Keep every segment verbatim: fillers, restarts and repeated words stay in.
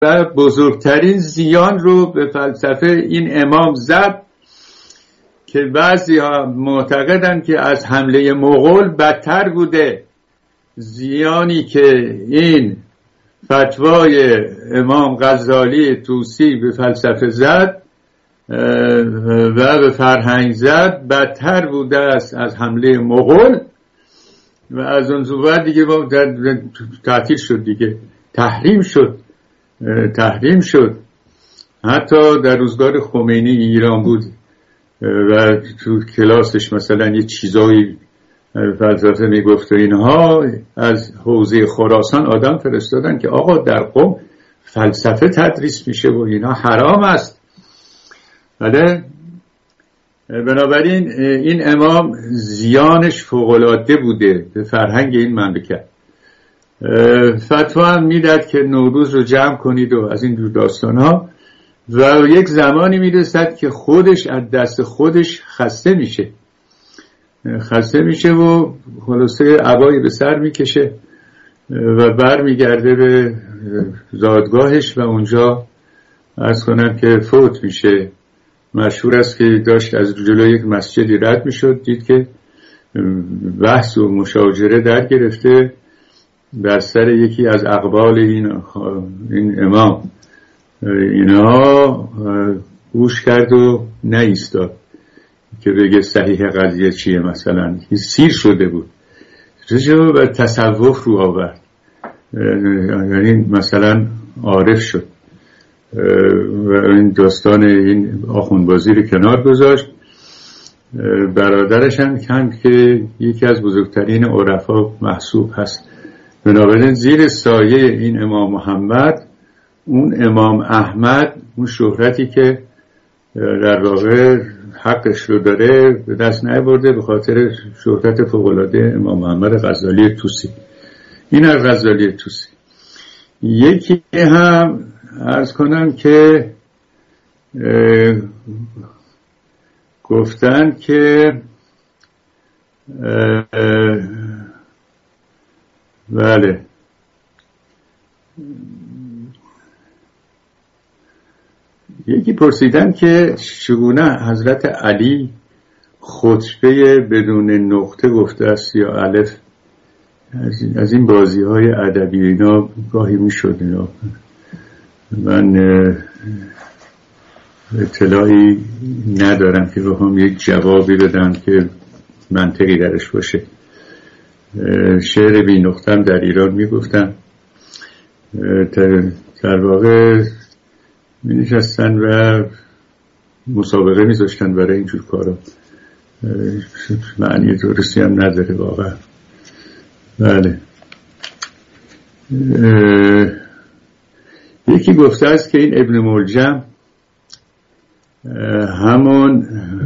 و بزرگترین زیان رو به فلسفه این امام زد که بعضی ها معتقدن که از حمله مغول بدتر بوده. زیانی که این فتوای امام غزالی طوسی به فلسفه زد و به فرهنگ زد بدتر بوده است از حمله مغول و از اون بعد دیگه با تعطیل شد، دیگه تحریم شد تحریم شد حتی در روزگار خمینی ایران بود و تو کلاسش مثلا یه چیزایی فلسفه میگفت و اینها، از حوزه خراسان آدم فرستادن که آقا در قم فلسفه تدریس میشه و اینا حرام است. بله، بنابراین این امام زیانش فوق‌العاده بوده به فرهنگ این مملکت. فتوا هم میداد که نوروز رو جمع کنید و از این جور داستان ها و یک زمانی میرسد که خودش از دست خودش خسته میشه خسته میشه و خلاصه عبایی به سر میکشه و بر میگرده به زادگاهش و اونجا عرض کنم که فوت میشه. مشهور است که داشت از جلوی یک مسجدی رد میشد، دید که بحث و مشاجره در گرفته در سر یکی از اقبال این, این امام. اینها گوش کرد و نایستاد که بگه صحیح قضیه چیه، مثلا سیر شده بود و تصوف رو آورد، یعنی مثلا عارف شد و این داستان این آخوندبازی رو کنار گذاشت. برادرش هم که یکی از بزرگترین عرفا محسوب هست. بنابراین زیر سایه این امام محمد اون امام احمد، اون شهرتی که در واقع حقش رو داره به دست نبرده به خاطر شهرت فوق‌العاده امام محمد غزالی طوسی. این از غزالی طوسی. یکی هم عرض کنم که گفتن که بله یکی پرسیدن که چگونه حضرت علی خطبه بدون نقطه گفته است یا الف. از این بازی های ادبی اینا گاهی می شد اینا. من اطلاعی ندارم که بخوام یک جوابی بدم که منطقی درش باشه. شعر بی نقطه‌ام در ایران می گفتم، در واقع می نشستن و مسابقه می زاشتن برای اینجور کارا. معنی درستی هم نداره واقعا. بله، یکی گفته است که این ابن ملجم همون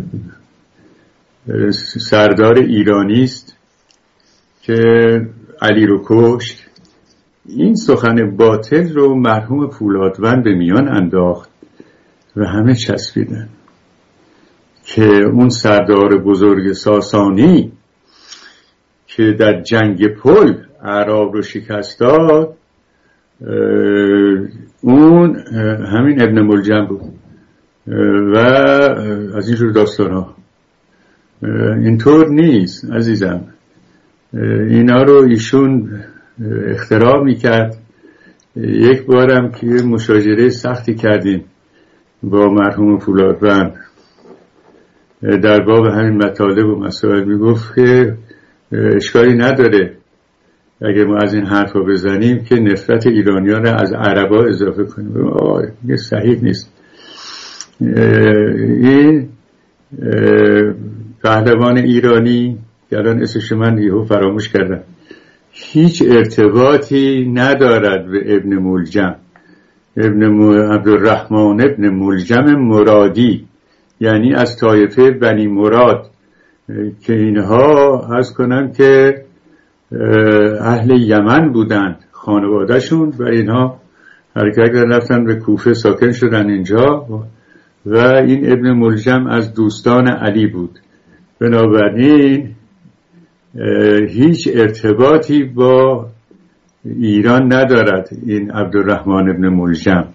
سردار ایرانی است که علی رو کشت. این سخن باطل رو مرحوم پولادوند به میان انداخت و همه چسبیدن که اون سردار بزرگ ساسانی که در جنگ پل اعراب رو شکست داد اون همین ابن ملجم بود و از اینجور داستان ها. اینطور نیست عزیزم. اینا رو ایشون اختراع میکرد. یک بارم که مشاجره سختی کردیم با مرحوم پولادوند در باب همین مطالب و مسائل، میگفت که اشکالی نداره اگه ما از این حرفا بزنیم که نفرت ایرانیان را از عربا اضافه کنیم. آه این صحیح نیست. این پهلوان ایرانی که الان اسمش من یهو فراموش کردم هیچ ارتباطی ندارد به ابن ملجم. ابن عبدالرحمن ابن ملجم مرادی، یعنی از طایفه بنی مراد که اینها عرض کنم که اهل یمن بودند خانوادهشون و اینها حرکت رفتن به کوفه ساکن شدن اینجا و این ابن ملجم از دوستان علی بود. بنابراین هیچ ارتباطی با ایران ندارد این عبدالرحمن ابن ملجم.